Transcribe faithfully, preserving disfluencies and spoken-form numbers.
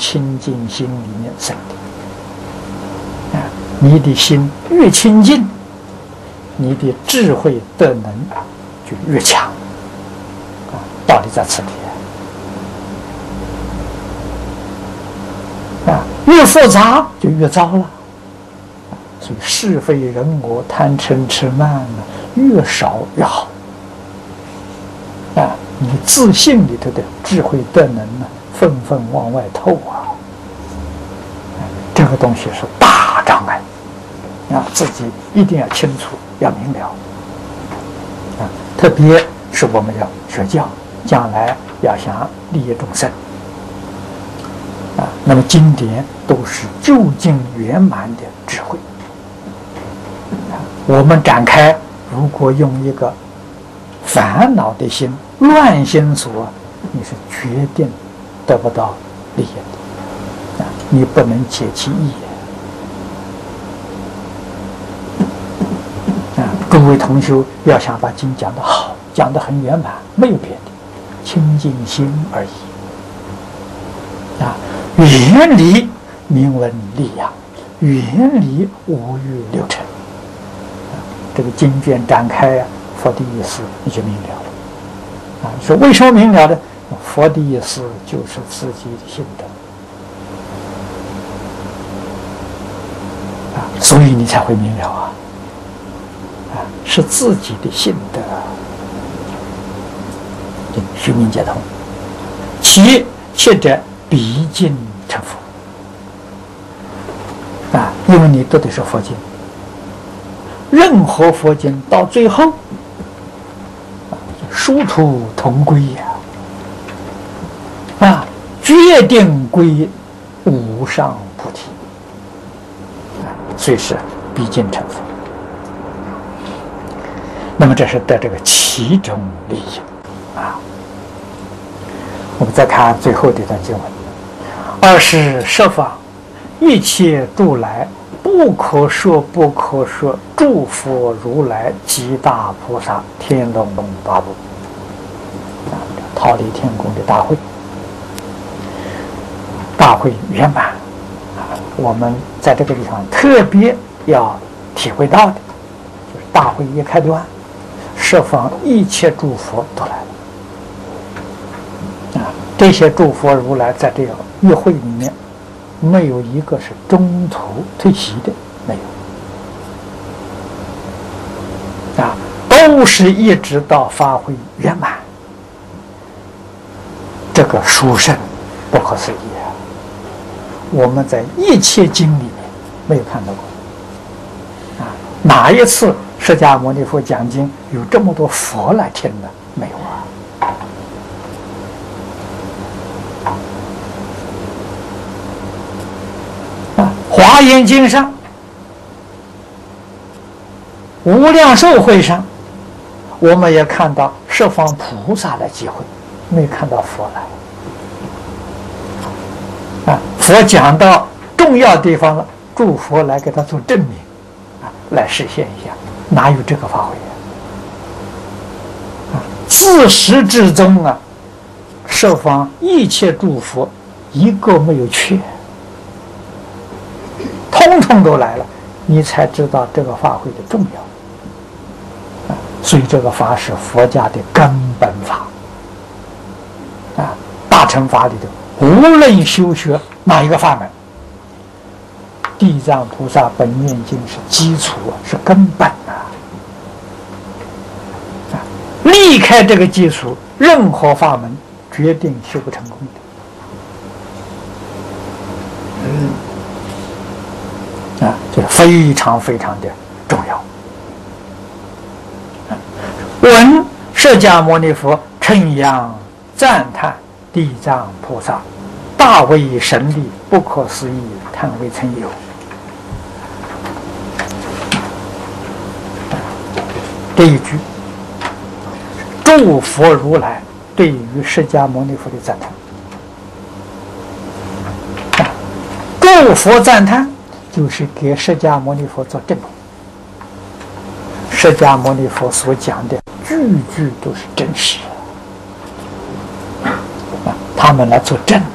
清净心里面生的。啊，你的心越清净，你的智慧德能就越强。啊，道理在此地。啊，越复杂就越糟了。所以是非人我贪嗔痴慢呢，越少越好。啊，你自信里头的智慧德能呢，纷纷往外透啊。这个东西是大障碍，啊，自己一定要清楚，要明了。啊，特别是我们要学教，将来要想利益众生。啊，那么经典都是究竟圆满的智慧。啊，我们展开，如果用一个烦恼的心、乱心所，你是决定得不到利益的。啊，你不能解其意。啊，诸位同修要想把经讲得好，讲得很圆满，没有别的，清净心而已。啊，远离名闻利养，远离五欲六尘。啊，这个经卷展开啊，佛的意思你就明了了。啊，你说为什么明了呢？佛的意思就是自己的心得。啊，所以你才会明了啊。啊，是自己的心得。虚名解通，其切者必尽成佛。啊，因为你读的是佛经，任何佛经到最后，啊，殊途同归呀！啊，决定归无上菩提。啊，所以是必尽成佛。那么这是得这个其中利益啊。我们再看最后这段经文：二是设法一切诸来不可说不可说诸佛如来及大菩萨天龙八部，啊，忉利天宫的大会，大会圆满啊！我们在这个地方特别要体会到的，就是大会一开端，十方一切诸佛都来了。这些诸佛如来在这个与会里面，没有一个是中途退席的，没有啊，都是一直到发挥圆满。这个殊胜不可思议啊！我们在一切经里面没有看到过啊，哪一次释迦牟尼佛讲经有这么多佛来听呢？没有啊。华严经上、无量寿会上，我们也看到十方菩萨来集会，没看到佛来。啊，佛讲到重要地方了，诸佛来给他做证明，啊，来实现一下，哪有这个法会啊？啊，自始至终啊，十方一切诸佛一个没有缺。通通都来了，你才知道这个法会的重要啊！所以这个法是佛家的根本法啊！大乘法里头，无论修学哪一个法门，地藏菩萨本愿经是基础，是根本啊！啊，离开这个基础，任何法门决定修不成功的。嗯。啊，这非常非常的重要。闻释迦牟尼佛称扬赞叹地藏菩萨大威神力，不可思议，叹未曾有。这一句，诸佛如来对于释迦牟尼佛的赞叹。诸佛赞叹。就是给释迦牟尼佛做证明，释迦牟尼佛所讲的句句都是真实，啊，他们来做证。